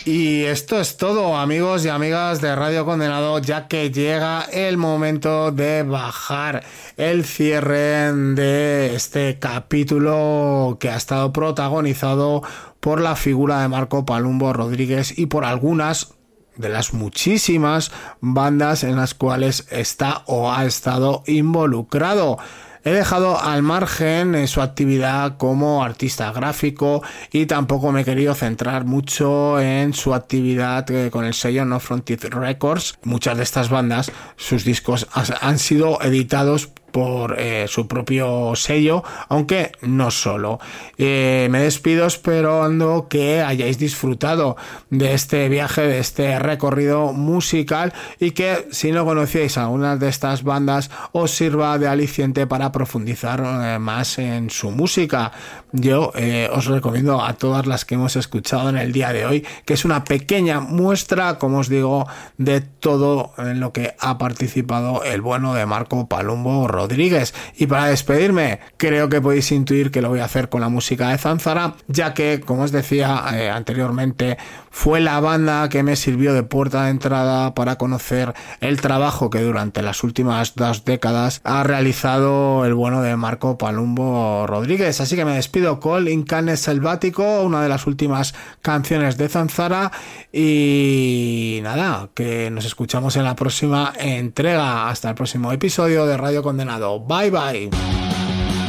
Y esto es todo, amigos y amigas de Radio Condenado, ya que llega el momento de bajar el cierre de este capítulo que ha estado protagonizado por la figura de Marco Palumbo Rodríguez y por algunas de las muchísimas bandas en las cuales está o ha estado involucrado. He dejado al margen su actividad como artista gráfico y tampoco me he querido centrar mucho en su actividad con el sello No Frontier Records. Muchas de estas bandas, sus discos han sido editados por su propio sello, aunque no solo. Me despido esperando que hayáis disfrutado de este viaje, de este recorrido musical y que si no conocíais algunas de estas bandas os sirva de aliciente para profundizar más en su música. Yo os recomiendo a todas las que hemos escuchado en el día de hoy, que es una pequeña muestra, como os digo, de todo en lo que ha participado el bueno de Marco Palumbo Rodríguez. Y para despedirme, creo que podéis intuir que lo voy a hacer con la música de Zanzara, ya que, como os decía anteriormente, fue la banda que me sirvió de puerta de entrada para conocer el trabajo que durante las últimas 2 décadas ha realizado el bueno de Marco Palumbo Rodríguez. Así que me despido con Incane Selvático, una de las últimas canciones de Zanzara, y nada, que nos escuchamos en la próxima entrega. Hasta el próximo episodio de Radio Condenado. Bye bye.